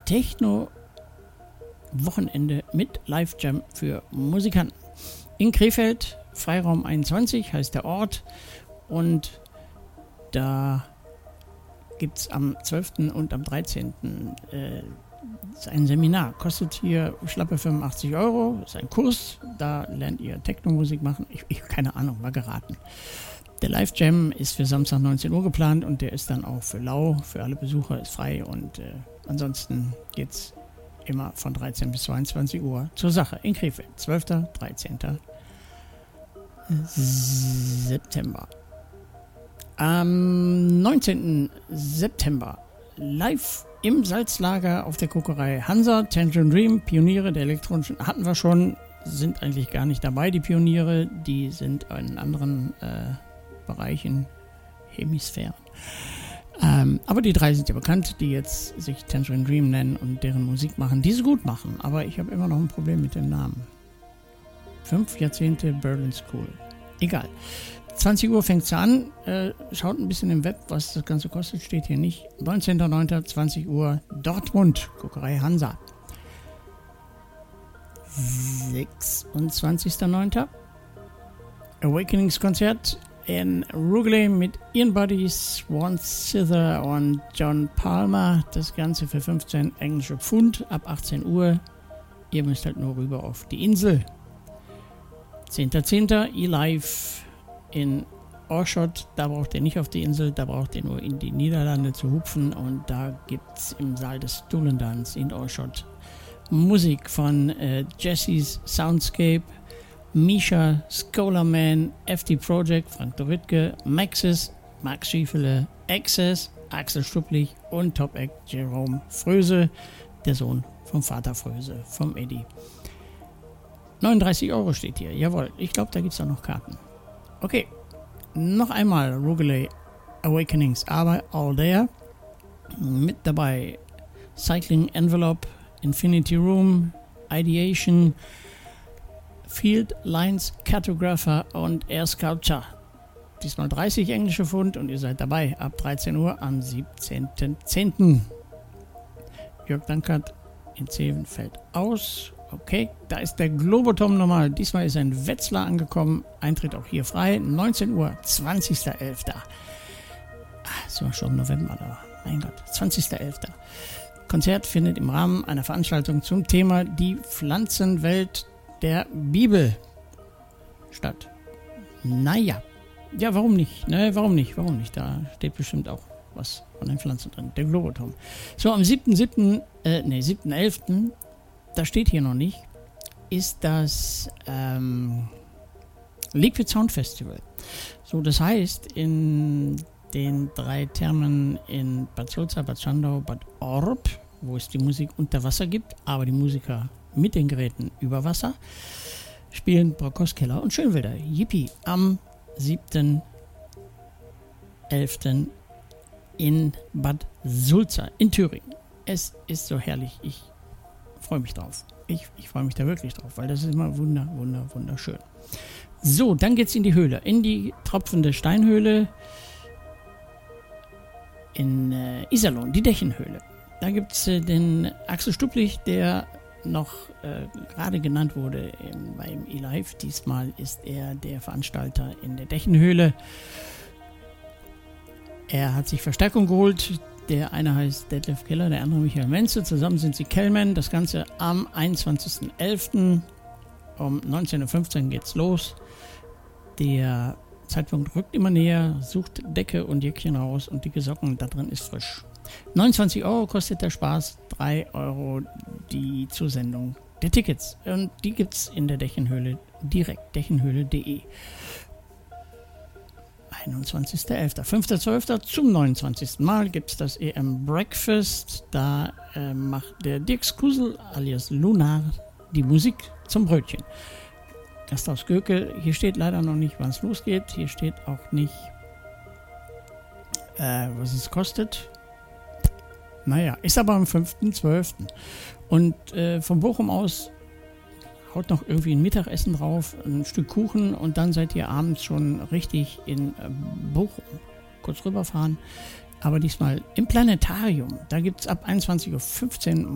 Techno-Wochenende mit Live-Jam für Musikanten. In Krefeld, Freiraum 21 heißt der Ort. Und da gibt es am 12. und am 13. Ein Seminar. Kostet hier schlappe 85 €. Ist ein Kurs. Da lernt ihr Techno-Musik machen. Ich keine Ahnung, war geraten. Der Live-Jam ist für Samstag 19 Uhr geplant und der ist dann auch für lau, für alle Besucher, ist frei und ansonsten geht's immer von 13 bis 22 Uhr zur Sache in Krefeld. 12. 13. September. Am 19. September live im Salzlager auf der Kokerei Hansa, Tangerine Dream, Pioniere der elektronischen, hatten wir schon, sind eigentlich gar nicht dabei, die Pioniere, die sind in anderen Bereichen, Hemisphären. Aber die drei sind ja bekannt, die jetzt sich Tangerine Dream nennen und deren Musik machen, die sie gut machen, aber ich habe immer noch ein Problem mit dem Namen. 5 Jahrzehnte Berlin School. Egal. 20 Uhr fängt es an. Schaut ein bisschen im Web, was das Ganze kostet, steht hier nicht. 19.09. 20 Uhr Dortmund, Kokerei Hansa. 26.09. Awakenings-Konzert in Rugeley mit Ian Buddy, Swan Sither und John Palmer. Das Ganze für 15 englische Pfund ab 18 Uhr. Ihr müsst halt nur rüber auf die Insel. 10.10. E-Live in Oorschot, da braucht ihr nicht auf die Insel, da braucht ihr nur in die Niederlande zu hupfen und da gibt es im Saal des Stoelendans in Oorschot Musik von Jesse's Soundscape, Misha, Scholarman, FD Project, Frank Doritke, Maxis, Max Schiefele, Access, Axel Stupplich und Top Act Jerome Fröse, der Sohn vom Vater Fröse, vom Eddie. 39 € steht hier, jawohl, ich glaube, da gibt es auch noch Karten. Okay, noch einmal Rugeley Awakenings, aber all there. Mit dabei Cycling Envelope, Infinity Room, Ideation, Field Lines Cartographer und Air Sculpture. Diesmal 30 englische Pfund und ihr seid dabei ab 13 Uhr am 17.10. Jörg Dankert in Zeven fällt aus. Okay, da ist der Globotom nochmal. Diesmal ist ein Wetzlar angekommen. Eintritt auch hier frei. 19 Uhr, 20.11. Sind wir schon im November da. Mein Gott, 20.11. Konzert findet im Rahmen einer Veranstaltung zum Thema die Pflanzenwelt der Bibel statt. Naja, ja, warum nicht? Ne, warum nicht? Da steht bestimmt auch was von den Pflanzen drin. Der Globotom. So, am 7.11. Da steht hier noch nicht, ist das Liquid Sound Festival. So, das heißt, in den 3 Thermen in Bad Sulza, Bad Schandau, Bad Orb, wo es die Musik unter Wasser gibt, aber die Musiker mit den Geräten über Wasser, spielen Brockhaus, Keller und Schönwälder. Yippie! Am 7.11. in Bad Sulza in Thüringen. Es ist so herrlich, ich freue mich drauf. Ich freue mich da wirklich drauf, weil das ist immer wunderschön. So, dann geht's in die Höhle, in die tropfende Steinhöhle in Iserlohn, die Dächenhöhle. Da gibt's den Axel Stupplich, der noch gerade genannt wurde beim E-Live. Diesmal ist er der Veranstalter in der Dächenhöhle. Er hat sich Verstärkung geholt. Der eine heißt Detlef Keller, der andere Michael Menze. Zusammen sind sie Kellman. Das Ganze am 21.11. um 19.15 Uhr geht's los. Der Zeitpunkt rückt immer näher. Sucht Decke und Jäckchen raus und dicke Socken. Da drin ist frisch. 29 € kostet der Spaß. 3 € die Zusendung der Tickets. Und die gibt's in der Dächenhöhle direkt. Dächenhöhle.de. 21.11. 5.12. zum 29. Mal gibt es das EM Breakfast. Da macht der Dirk Skusel alias Lunar die Musik zum Brötchen. Gasthaus Göke. Hier steht leider noch nicht, wann es losgeht. Hier steht auch nicht, was es kostet. Naja, ist aber am 5.12. Und von Bochum aus haut noch irgendwie ein Mittagessen drauf, ein Stück Kuchen und dann seid ihr abends schon richtig in Bochum. Kurz rüberfahren, aber diesmal im Planetarium. Da gibt es ab 21.15 Uhr